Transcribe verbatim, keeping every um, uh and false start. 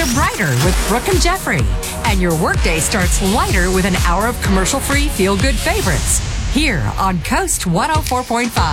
future brighter with Brooke and Jeffrey. And your workday starts lighter with an hour of commercial-free feel-good favorites. Here on Coast one oh four point five.